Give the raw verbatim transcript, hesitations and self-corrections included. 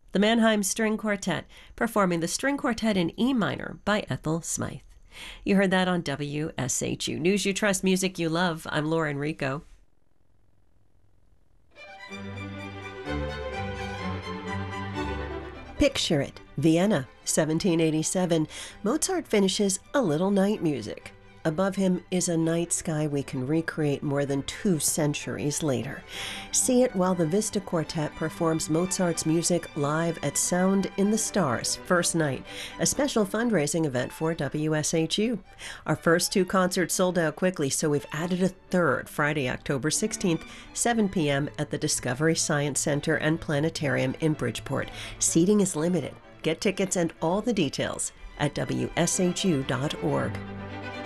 the Mannheim String Quartet, performing the String Quartet in E minor by Ethel Smythe. You heard that on W S H U. News you trust, music you love. I'm Laura Enrico. Picture it, Vienna, seventeen eighty-seven. Mozart finishes A Little Night Music. Above him is a night sky we can recreate more than two centuries later. See it while the Vista Quartet performs Mozart's music live at Sound in the Stars, first night, a special fundraising event for W S H U. Our first two concerts sold out quickly, so we've added a third, Friday, October sixteenth, seven p.m. at the Discovery Science Center and Planetarium in Bridgeport. Seating is limited. Get tickets and all the details at W S H U dot org.